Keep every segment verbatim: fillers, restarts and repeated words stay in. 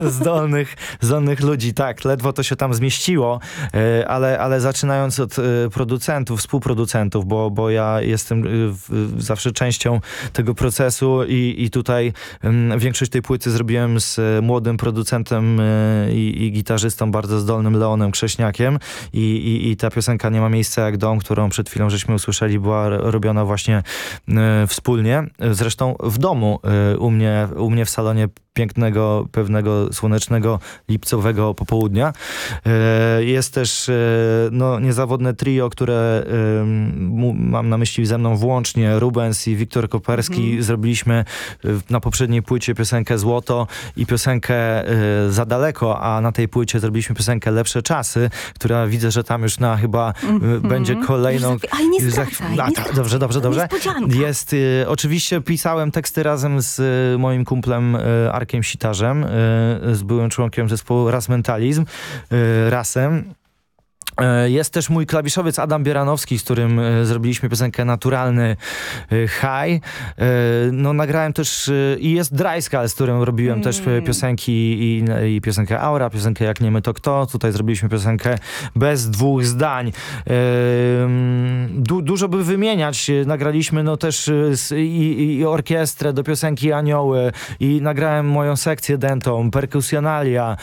zdolnych, zdolnych ludzi. Tak, ledwo to się tam zmieściło, e, ale, ale zaczynając od e, producentów, współproducentów, bo, bo ja jestem e, w, zawsze częścią tego procesu i, i tutaj m, większość tej płyty zrobiłem z e, młodym producentem e, i, i gitarzystą bardzo zdolnym Leonem Krześniakiem i, i, i ta piosenka Nie ma miejsca jak dom, którą przed chwilą żeśmy usłyszeli, była robiona właśnie e, wspólnie. Zresztą w domu e, u mnie, u mnie w salonie pięknego, pewnego słonecznego, lipcowego popołudnia. E, jest też e, no, niezawodne trio, które e, mu, mam na myśli ze mną włącznie, Rubens i Wiktor Koperski. Mhm. Zrobiliśmy e, na poprzedniej płycie piosenkę Złoto i piosenkę e, Za daleko, a na tej płycie zrobiliśmy piosenkę Lepsze czasy, która widzę, że tam już na chyba mhm. będzie kolejną... Ale nie zdradzaj, za, nie ta, Dobrze, dobrze, dobrze. Jest, e, oczywiście pisałem teksty razem z e, moim kumplem e, Arkiem Sitarzem, z byłym członkiem zespołu Ras Mentalizm, Rasem. Jest też mój klawiszowiec Adam Bieranowski, z którym zrobiliśmy piosenkę Naturalny High. No nagrałem też i jest Dryskal, z którym robiłem mm. też piosenki i, i piosenkę Aura, piosenkę Jak nie my to kto. Tutaj zrobiliśmy piosenkę Bez dwóch zdań. Du, dużo by wymieniać. Nagraliśmy no też i, i orkiestrę do piosenki Anioły i nagrałem moją sekcję dentą, perkusjonalia,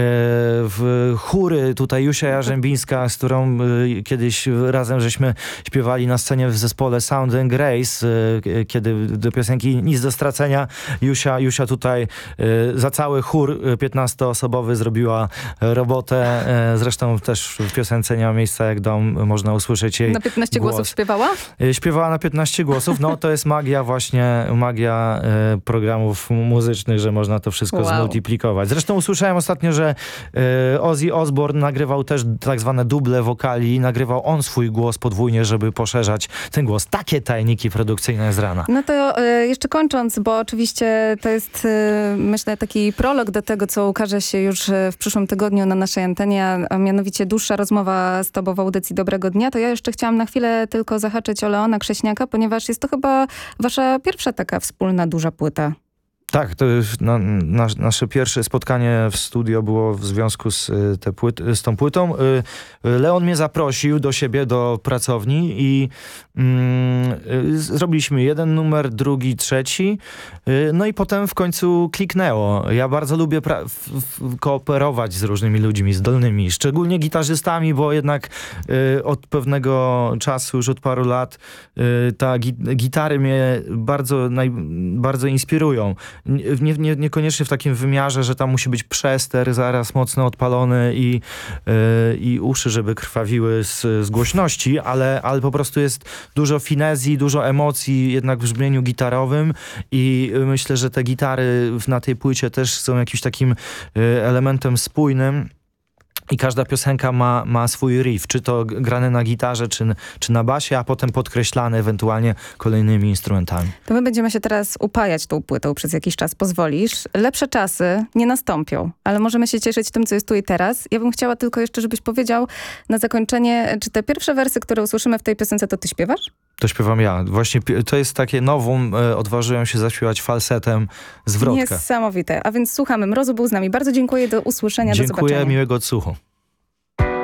w chóry tutaj Jusia Jarzębińska, z którą y, kiedyś razem żeśmy śpiewali na scenie w zespole Sound and Grace, y, kiedy do piosenki Nic do stracenia Jusia, Jusia tutaj y, za cały chór piętnastoosobowy zrobiła robotę. Y, zresztą też w piosence Nie ma miejsca jak dom można usłyszeć jej Na piętnaście głos. głosów śpiewała? Y, śpiewała na piętnaście głosów. No to jest magia właśnie, magia y, programów muzycznych, że można to wszystko wow. zmultiplikować. Zresztą usłyszałem ostatnio, że y, Ozzy Osbourne nagrywał też tak zwane duble wokali, nagrywał on swój głos podwójnie, żeby poszerzać ten głos. Takie tajniki produkcyjne z rana. No to y, jeszcze kończąc, bo oczywiście to jest y, myślę taki prolog do tego, co ukaże się już w przyszłym tygodniu na naszej antenie, a mianowicie dłuższa rozmowa z tobą w audycji Dobrego Dnia, to ja jeszcze chciałam na chwilę tylko zahaczyć o Leona Krześniaka, ponieważ jest to chyba wasza pierwsza taka wspólna duża płyta. Tak, to na, na, nasze pierwsze spotkanie w studio było w związku z, te płyt, z tą płytą. Leon mnie zaprosił do siebie, do pracowni i mm, zrobiliśmy jeden numer, drugi, trzeci. No i potem w końcu kliknęło. Ja bardzo lubię pra- w, w, kooperować z różnymi ludźmi zdolnymi, szczególnie gitarzystami, bo jednak y, od pewnego czasu, już od paru lat, y, ta gi- gitary mnie bardzo, naj, bardzo inspirują. Nie, nie, niekoniecznie w takim wymiarze, że tam musi być przester zaraz mocno odpalony i, yy, i uszy, żeby krwawiły z, z głośności, ale, ale po prostu jest dużo finezji, dużo emocji jednak w brzmieniu gitarowym i myślę, że te gitary na tej płycie też są jakimś takim yy, elementem spójnym. I każda piosenka ma, ma swój riff, czy to grane na gitarze, czy, czy na basie, a potem podkreślane ewentualnie kolejnymi instrumentami. To my będziemy się teraz upajać tą płytą przez jakiś czas, pozwolisz. Lepsze czasy nie nastąpią, ale możemy się cieszyć tym, co jest tu i teraz. Ja bym chciała tylko jeszcze, żebyś powiedział na zakończenie, czy te pierwsze wersy, które usłyszymy w tej piosence, to ty śpiewasz? To śpiewam ja. Właśnie to jest takie nowum, e, odważyłem się zaśpiewać falsetem zwrotkę. Niesamowite. A więc słuchamy. Mrozu był z nami. Bardzo dziękuję, do usłyszenia, dziękuję, do zobaczenia. Dziękuję, miłego odsłuchu.